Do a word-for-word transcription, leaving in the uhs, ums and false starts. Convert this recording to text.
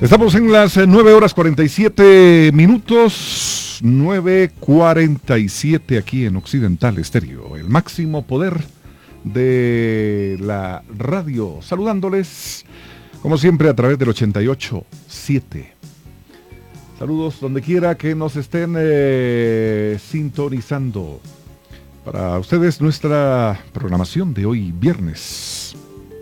Estamos en las nueve horas cuarenta y siete minutos, nueve cuarenta y siete aquí en Occidental Estéreo, el máximo poder de la radio, saludándoles como siempre a través del ochenta y ocho punto siete. Saludos donde quiera que nos estén eh, sintonizando. Para ustedes nuestra programación de hoy viernes